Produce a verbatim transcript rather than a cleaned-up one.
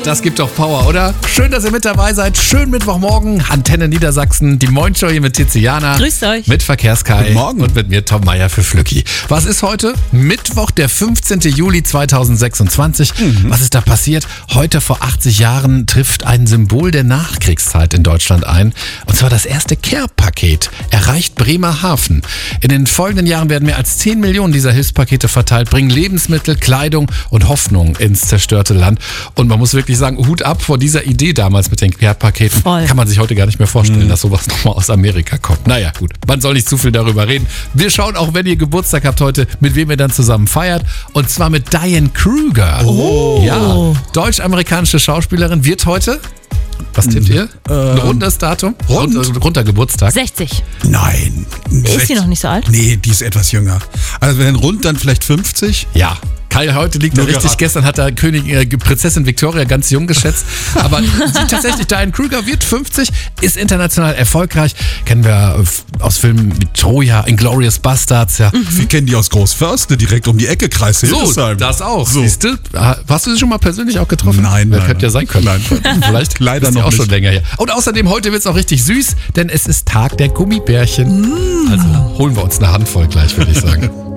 das gibt doch Power, oder? Schön, dass ihr mit dabei seid. Schön Mittwochmorgen. Antenne Niedersachsen. Die Moin-Show hier mit Tiziana. Grüßt euch. Mit Verkehrskai. Guten Morgen. Und mit mir Tom Meier für Flücki. Was ist heute? Mittwoch, der fünfzehnten Juli zweitausendsechsundzwanzig. Mhm. Was ist da passiert? Heute vor achtzig Jahren trifft ein Symbol der Nachkriegszeit in Deutschland ein. Und zwar das erste Care-Paket erreicht Bremerhaven. In den folgenden Jahren werden mehr als zehn Millionen dieser Hilfspakete verteilt, bringen Lebensmittel, Kleidung und Hoffnung ins zerstörte Land. Und man muss wirklich sagen, Hut ab vor dieser Idee damals mit den Care-Paketen. Voll. Kann man sich heute gar nicht mehr vorstellen, mhm. dass sowas nochmal aus Amerika kommt. Naja, gut, man soll nicht zu viel darüber reden. Wir schauen auch, wenn ihr Geburtstag habt heute, mit wem ihr dann zusammen feiert. Und zwar mit Diane Kruger. Oh. Ja, deutsch-amerikanische Schauspielerin wird heute... Was tippt ihr? Ein rundes Datum? Rund? Rund, runder Geburtstag. sechzig. Nein. Ist sie noch nicht so alt? Nee, die ist etwas jünger. Also wenn rund, dann vielleicht fünfzig. Ja. Kai, heute liegt er Nur richtig. geraten. Gestern hat er König, äh, Prinzessin Victoria ganz jung geschätzt. Aber sie tatsächlich, Diane Kruger wird fünfzig, ist international erfolgreich. Kennen wir aus Filmen wie Troja, Inglourious Bastards. Ja. Mhm. Wir kennen die aus Großförste, direkt um die Ecke, Kreis So, Hildesheim. das auch. So. Siehst du? Hast du sie schon mal persönlich auch getroffen? Nein, Wer nein, könnte ja sein können. Nein. Vielleicht Leider ist die noch auch nicht. schon länger her. Und außerdem, heute wird es auch richtig süß, denn es ist Tag der Gummibärchen. Mm. Also holen wir uns eine Handvoll gleich, würde ich sagen.